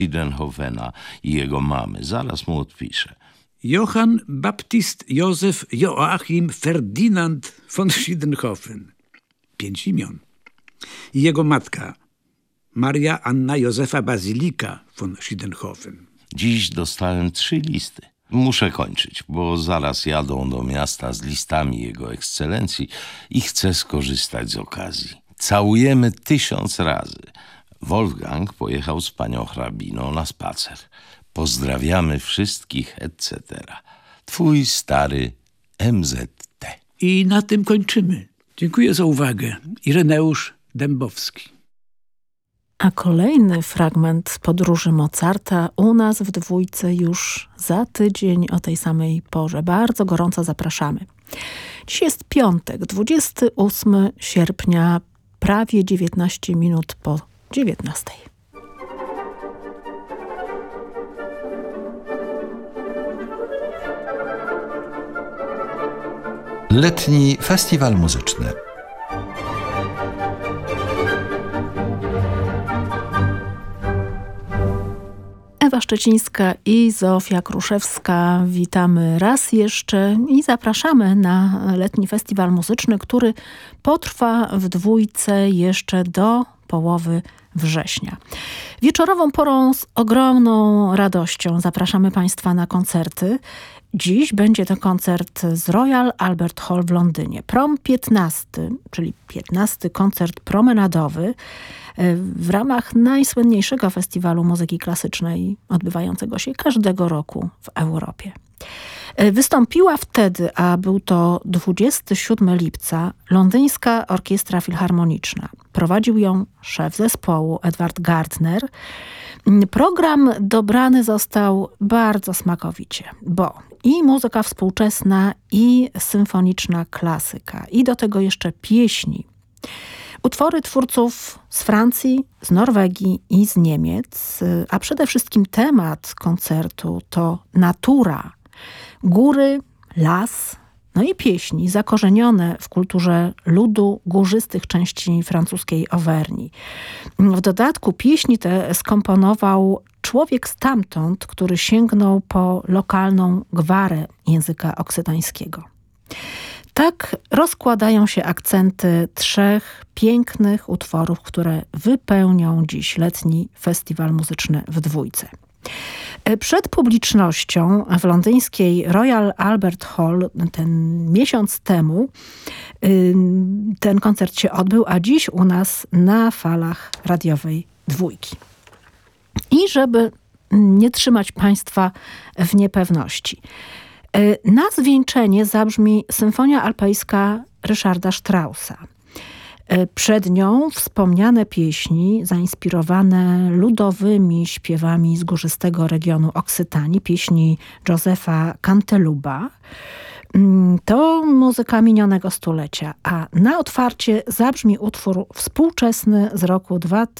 Schiedenhofena i jego mamy. Zaraz mu odpiszę. Johann Baptist Józef Joachim Ferdinand von Schiedenhofen. 5 imion. I jego matka Maria Anna Józefa Bazylika von Schiedenhofen. Dziś dostałem 3 listy. Muszę kończyć, bo zaraz jadą do miasta z listami jego ekscelencji i chcę skorzystać z okazji. Całujemy 1000 razy. Wolfgang pojechał z panią hrabiną na spacer. Pozdrawiamy wszystkich, etc. Twój stary MZT. I na tym kończymy. Dziękuję za uwagę. Ireneusz Dębowski. A kolejny fragment podróży Mozarta u nas w Dwójce już za tydzień o tej samej porze. Bardzo gorąco zapraszamy. Dziś jest piątek, 28 sierpnia, prawie 19 minut po 19. Letni Festiwal Muzyczny. Ewa Szczecińska i Zofia Kruszewska. Witamy raz jeszcze i zapraszamy na letni festiwal muzyczny, który potrwa w Dwójce jeszcze do połowy września. Wieczorową porą z ogromną radością zapraszamy Państwa na koncerty. Dziś będzie to koncert z Royal Albert Hall w Londynie. Prom 15, czyli 15 koncert promenadowy w ramach najsłynniejszego festiwalu muzyki klasycznej odbywającego się każdego roku w Europie. Wystąpiła wtedy, a był to 27 lipca, Londyńska Orkiestra Filharmoniczna. Prowadził ją szef zespołu Edward Gardner. Program dobrany został bardzo smakowicie, bo i muzyka współczesna, i symfoniczna klasyka, i do tego jeszcze pieśni. Utwory twórców z Francji, z Norwegii i z Niemiec, a przede wszystkim temat koncertu to natura, góry, las, no i pieśni zakorzenione w kulturze ludu górzystych części francuskiej Auverni. W dodatku pieśni te skomponował człowiek stamtąd, który sięgnął po lokalną gwarę języka oksytańskiego. Tak rozkładają się akcenty 3 pięknych utworów, które wypełnią dziś letni festiwal muzyczny w Dwójce. Przed publicznością w londyńskiej Royal Albert Hall ten miesiąc temu ten koncert się odbył, a dziś u nas na falach radiowej Dwójki. I żeby nie trzymać Państwa w niepewności, na zwieńczenie zabrzmi Symfonia Alpejska Ryszarda Straussa. Przed nią wspomniane pieśni zainspirowane ludowymi śpiewami z górzystego regionu Oksytanii, pieśni Józefa Canteluba. To muzyka minionego stulecia, a na otwarcie zabrzmi utwór współczesny z roku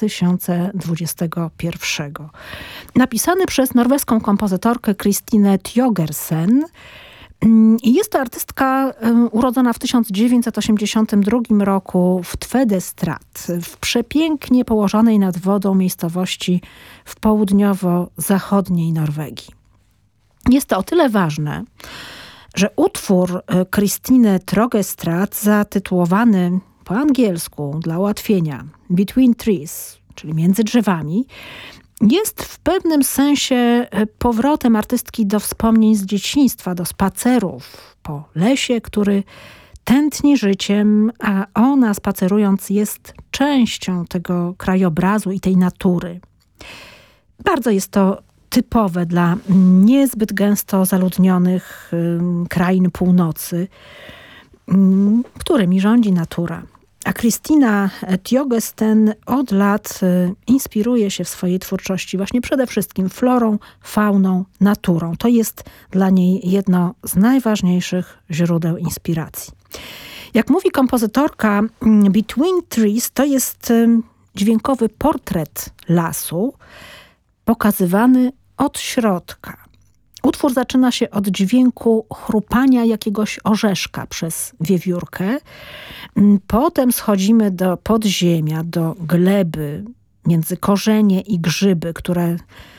2021. Napisany przez norweską kompozytorkę Kristinę Tjogersen. Jest to artystka urodzona w 1982 roku w Tvedestrand, w przepięknie położonej nad wodą miejscowości w południowo-zachodniej Norwegii. Jest to o tyle ważne, że utwór Kristiny Tjogersen zatytułowany po angielsku dla ułatwienia Between Trees, czyli między drzewami, jest w pewnym sensie powrotem artystki do wspomnień z dzieciństwa, do spacerów po lesie, który tętni życiem, a ona spacerując jest częścią tego krajobrazu i tej natury. Bardzo jest to typowe dla niezbyt gęsto zaludnionych krain północy, którymi rządzi natura. A Kristina Tjogersen od lat inspiruje się w swojej twórczości właśnie przede wszystkim florą, fauną, naturą. To jest dla niej jedno z najważniejszych źródeł inspiracji. Jak mówi kompozytorka, Between Trees to jest dźwiękowy portret lasu pokazywany od środka. Utwór zaczyna się od dźwięku chrupania jakiegoś orzeszka przez wiewiórkę. Potem schodzimy do podziemia, do gleby, między korzenie i grzyby, które